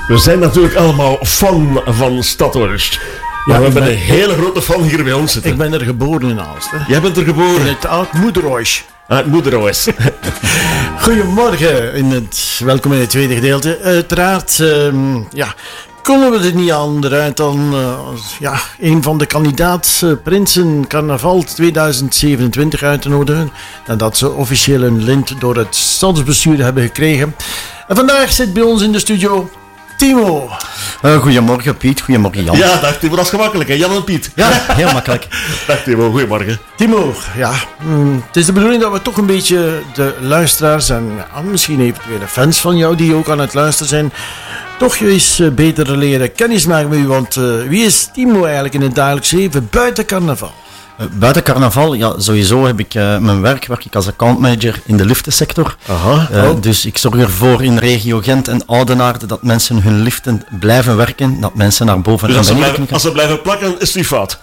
We zijn natuurlijk allemaal fan van Stadhorst. Ja, we hebben een hele grote fan hier bij ons zitten. Ik ben er geboren in Aalst. Hè. Jij bent er geboren? In het Oud-Moederhuis. Het Moederhuis. Goedemorgen, welkom in het tweede gedeelte. Uiteraard, konden we er niet onderuit dan een van de kandidaatsprinsen Carnaval 2027 uit te nodigen. Nadat ze officieel een lint door het stadsbestuur hebben gekregen. En vandaag zit bij ons in de studio Timo. Goedemorgen Piet, goedemorgen Jan. Ja, dag Timo, dat is gemakkelijk hè, Jan en Piet. Ja, heel makkelijk. Dag Timo, goedemorgen. Timo, het is de bedoeling dat we toch een beetje de luisteraars en misschien eventuele fans van jou die ook aan het luisteren zijn, toch eens beter leren kennismaken met u. Want wie is Timo eigenlijk in het dagelijks leven buiten carnaval? Buiten carnaval, ja, sowieso heb ik mijn werk ik als accountmanager in de liftensector. Dus ik zorg ervoor in regio Gent en Oudenaarde dat mensen hun liften blijven werken, dat mensen naar boven dus en beneden als ze blijven plakken, is het niet fout?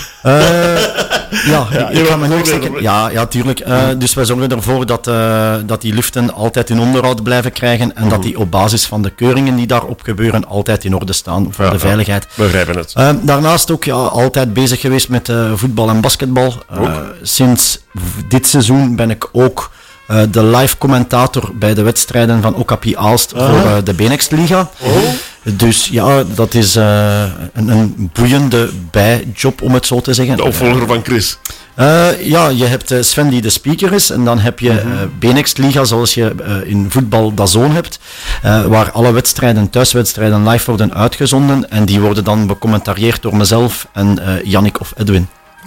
Ik ga me niet zeggen. Ja, tuurlijk. Dus wij zorgen ervoor dat die liften altijd hun onderhoud blijven krijgen en dat die op basis van de keuringen die daarop gebeuren altijd in orde staan voor de veiligheid. We begrijpen het. Daarnaast ook altijd bezig geweest met voetbal en basketbal. Sinds dit seizoen ben ik ook de live commentator bij de wedstrijden van Okapi Aalst voor de Benext Liga. Dus ja, dat is een boeiende bijjob, om het zo te zeggen. De opvolger van Chris. Je hebt Sven die de speaker is en dan heb je Benext Liga zoals je in voetbal DAZN hebt, waar alle wedstrijden, thuiswedstrijden live worden uitgezonden en die worden dan becommentarieerd door mezelf en Jannik of Edwin.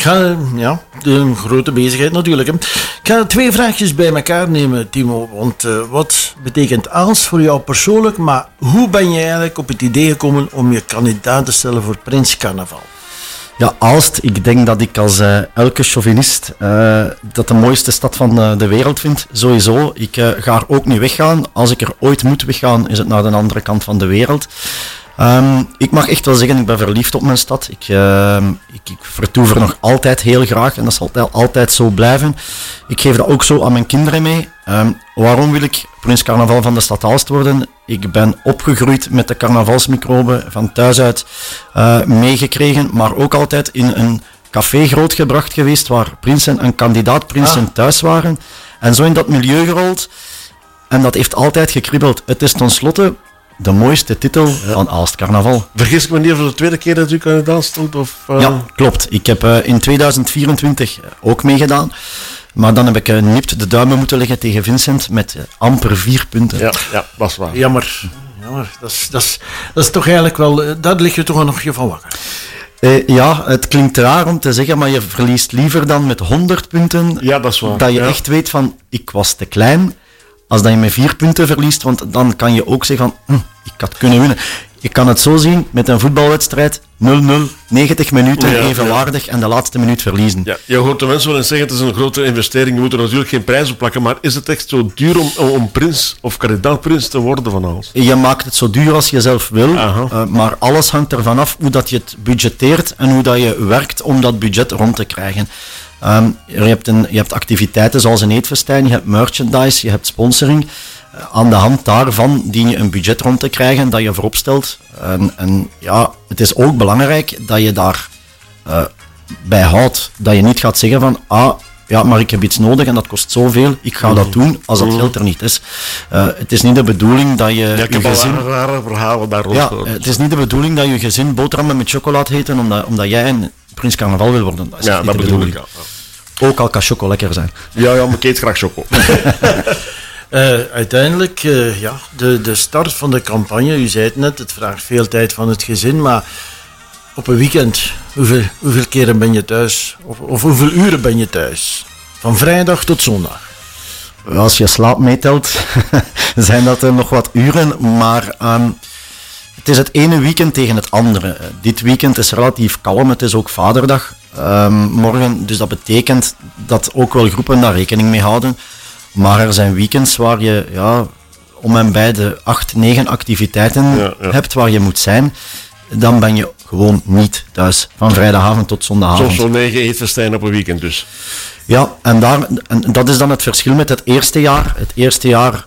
De grote bezigheid natuurlijk. Hè. Ik ga 2 vraagjes bij elkaar nemen, Timo. Want wat betekent Aalst voor jou persoonlijk, maar hoe ben je eigenlijk op het idee gekomen om je kandidaat te stellen voor Prins Carnaval? Ja, Aalst, ik denk dat ik als elke chauvinist dat de mooiste stad van de wereld vind, sowieso. Ik ga er ook niet weggaan. Als ik er ooit moet weggaan, is het naar de andere kant van de wereld. Ik mag echt wel zeggen, ik ben verliefd op mijn stad. Ik vertoef er nog altijd heel graag en dat zal altijd zo blijven. Ik geef dat ook zo aan mijn kinderen mee. Waarom wil ik Prins Carnaval van de stad Aalst worden? Ik ben opgegroeid met de carnavalsmicroben van thuis uit meegekregen, maar ook altijd in een café grootgebracht geweest waar prinsen en kandidaatprinsen thuis waren. En zo in dat milieu gerold. En dat heeft altijd gekribbeld. Het is tenslotte de mooiste titel van Aalst Carnaval. Vergis ik me niet voor de tweede keer dat u kandidaat stond? Ja, klopt. Ik heb in 2024 ook meegedaan. Maar dan heb ik nipt de duimen moeten leggen tegen Vincent met amper 4 punten. Ja, dat is waar. Jammer. Dat is toch eigenlijk wel... Daar lig je toch nog je van wakker. Het klinkt raar om te zeggen, maar je verliest liever dan met 100 punten. Ja, dat is waar. Dat je echt weet van, ik was te klein. Als dat je met 4 punten verliest, want dan kan je ook zeggen van, ik had kunnen winnen. Je kan het zo zien, met een voetbalwedstrijd, 0-0, 90 minuten evenwaardig en de laatste minuut verliezen. Ja, je hoort de mensen wel eens zeggen, het is een grote investering, je moet er natuurlijk geen prijs op plakken, maar is het echt zo duur om prins of kandidaatprins te worden van alles? Je maakt het zo duur als je zelf wil, maar alles hangt ervan af hoe dat je het budgetteert en hoe dat je werkt om dat budget rond te krijgen. Je hebt activiteiten zoals een eetfestijn, je hebt merchandise, je hebt sponsoring. Aan de hand daarvan dien je een budget rond te krijgen dat je voorop stelt. En het is ook belangrijk dat je daar bij houdt. Dat je niet gaat zeggen van, maar ik heb iets nodig en dat kost zoveel, ik ga dat doen als dat geld er niet is. Het is niet de bedoeling dat je ik heb gezin... al rare verhalen daar rond. Het is niet de bedoeling dat je gezin boterhammen met chocolade eten omdat jij een Prins Carnaval wil worden. Dat is niet de bedoeling. Ook al kan choco lekker zijn. Ja, maar ik eet graag choco. Uiteindelijk, de start van de campagne, u zei het net, het vraagt veel tijd van het gezin, maar op een weekend, hoeveel keren ben je thuis? Of hoeveel uren ben je thuis? Van vrijdag tot zondag? Als je slaap meetelt, zijn dat nog wat uren, maar het is het ene weekend tegen het andere. Dit weekend is relatief kalm, het is ook Vaderdag morgen, dus dat betekent dat ook wel groepen daar rekening mee houden. Maar er zijn weekends waar je om en bij de 8, 9 activiteiten hebt waar je moet zijn. Dan ben je gewoon niet thuis. Van vrijdagavond tot zondagavond. Zo'n 9 eetfestijnen op een weekend dus. Ja, en dat is dan het verschil met het eerste jaar. Het eerste jaar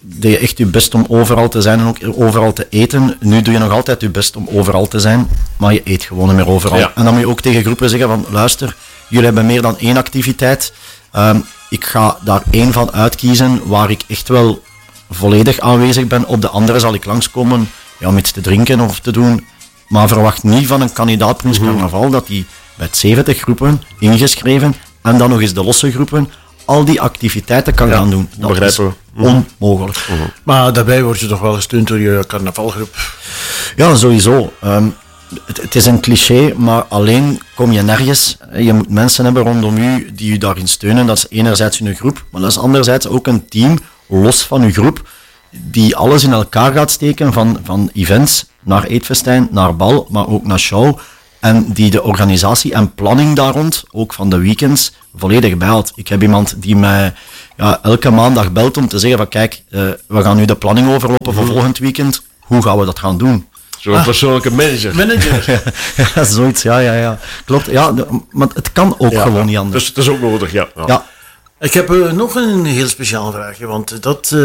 deed je echt je best om overal te zijn en ook overal te eten. Nu doe je nog altijd je best om overal te zijn, maar je eet gewoon niet meer overal. Ja. En dan moet je ook tegen groepen zeggen van, luister, jullie hebben meer dan 1 activiteit. Ik ga daar 1 van uitkiezen waar ik echt wel volledig aanwezig ben. Op de andere zal ik langskomen om iets te drinken of te doen. Maar verwacht niet van een kandidaat Prins Carnaval dat die met 70 groepen ingeschreven en dan nog eens de losse groepen al die activiteiten kan gaan doen. Dat begrijpen is onmogelijk. Maar daarbij word je toch wel gesteund door je carnavalgroep. Ja, sowieso. Het is een cliché, maar alleen kom je nergens. Je moet mensen hebben rondom u die je daarin steunen. Dat is enerzijds een groep, maar dat is anderzijds ook een team, los van uw groep, die alles in elkaar gaat steken, van events naar eetfestijn, naar bal, maar ook naar show. En die de organisatie en planning daar rond, ook van de weekends, volledig bijhoudt. Ik heb iemand die mij elke maandag belt om te zeggen van kijk, we gaan nu de planning overlopen voor volgend weekend. Hoe gaan we dat gaan doen? Zo'n persoonlijke manager. Ja, zoiets, ja. Klopt, ja, maar het kan ook gewoon niet anders. Dus het is ook nodig, ja. Ik heb nog een heel speciaal vraagje, want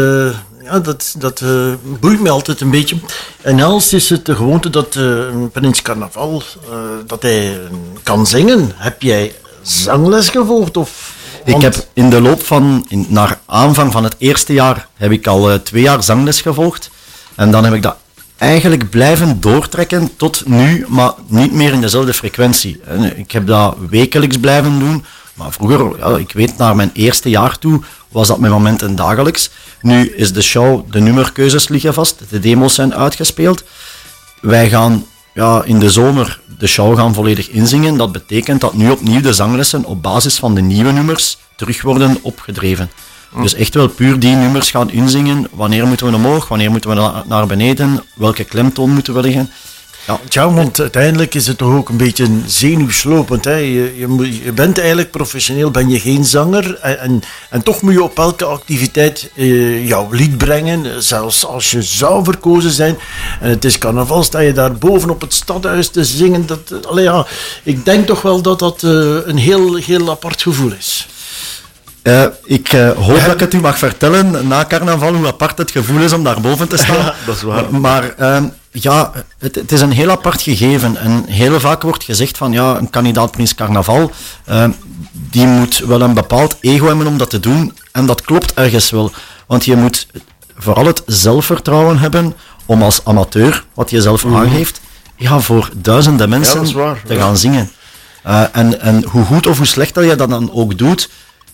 dat boeit me altijd een beetje. En Aalst is het de gewoonte dat Prins Carnaval dat hij kan zingen. Heb jij zangles gevolgd? Ik heb in de loop naar aanvang van het eerste jaar, heb ik al 2 jaar zangles gevolgd. En dan heb ik dat eigenlijk blijven doortrekken tot nu, maar niet meer in dezelfde frequentie. Ik heb dat wekelijks blijven doen. Maar vroeger, ik weet, naar mijn eerste jaar toe, was dat met momenten dagelijks. Nu is de show, de nummerkeuzes liggen vast, de demos zijn uitgespeeld. Wij gaan in de zomer de show gaan volledig inzingen. Dat betekent dat nu opnieuw de zanglessen op basis van de nieuwe nummers terug worden opgedreven. Dus echt wel puur die nummers gaan inzingen. Wanneer moeten we omhoog, wanneer moeten we naar beneden, welke klemtoon moeten we liggen. Ja, want uiteindelijk is het toch ook een beetje zenuwslopend. Hè? Je bent eigenlijk professioneel, ben je geen zanger. En toch moet je op elke activiteit jouw lied brengen. Zelfs als je zou verkozen zijn. En het is carnaval, sta je daar boven op het stadhuis te zingen. Ik denk toch wel dat dat een heel apart gevoel is. Ik hoop dat ik het u mag vertellen na carnaval hoe apart het gevoel is om daar boven te staan. Ja, dat is waar. Maar het is een heel apart gegeven. En heel vaak wordt gezegd van een kandidaat Prins Carnaval, die moet wel een bepaald ego hebben om dat te doen. En dat klopt ergens wel. Want je moet vooral het zelfvertrouwen hebben om als amateur, wat je zelf aangeeft, voor duizenden mensen te gaan zingen. En hoe goed of hoe slecht dat je dat dan ook doet,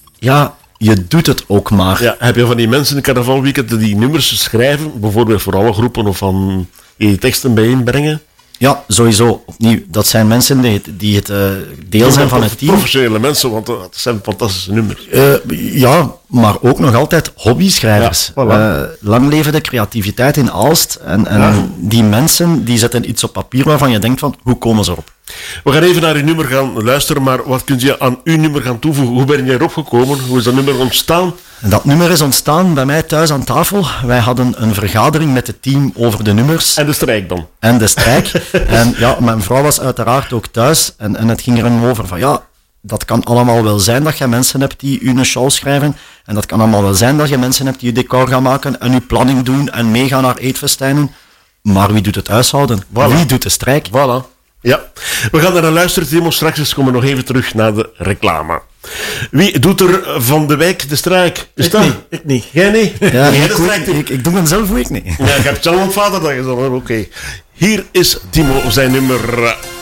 je doet het ook maar. Ja, heb je van die mensen in het carnavalweekend die nummers schrijven, bijvoorbeeld voor alle groepen of van die teksten bijeenbrengen? Ja, sowieso. Opnieuw, dat zijn mensen die het deel zijn van het team. Professionele mensen, want dat zijn fantastische nummers. Maar ook nog altijd hobbyschrijvers. Ja, voilà. Lang leven de creativiteit in Aalst. En die mensen die zetten iets op papier waarvan je denkt van, hoe komen ze erop? We gaan even naar uw nummer gaan luisteren, maar wat kunt je aan uw nummer gaan toevoegen? Hoe ben je erop gekomen? Hoe is dat nummer ontstaan? Dat nummer is ontstaan bij mij thuis aan tafel. Wij hadden een vergadering met het team over de nummers. En de strijk dan? En de strijk. En mijn vrouw was uiteraard ook thuis. En het ging er over van, dat kan allemaal wel zijn dat je mensen hebt die u een show schrijven. En dat kan allemaal wel zijn dat je mensen hebt die je decor gaan maken en je planning doen en meegaan naar eetfestijnen. Maar wie doet het huishouden? Voilà. Wie doet de strijk? Voilà. Ja, we gaan naar een luisterdemo. Straks komen we nog even terug naar de reclame. Wie doet er van de wijk de strijk? Ik niet. Jij niet? Ja, ik doe hem zelf ook niet. Ja, ik heb het zelf vader dat gezegd. Oké. Hier is Timo, zijn nummer